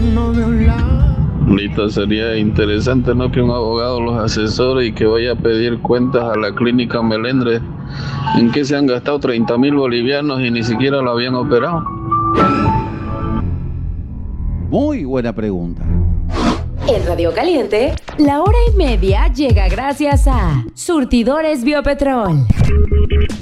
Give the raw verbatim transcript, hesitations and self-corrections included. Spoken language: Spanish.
Ahorita sería interesante, ¿no?, que un abogado los asesore y que vaya a pedir cuentas a la clínica Melendre en que se han gastado treinta mil bolivianos y ni siquiera lo habían operado. Muy buena pregunta. En Radio Caliente, la hora y media llega gracias a Surtidores Biopetrol.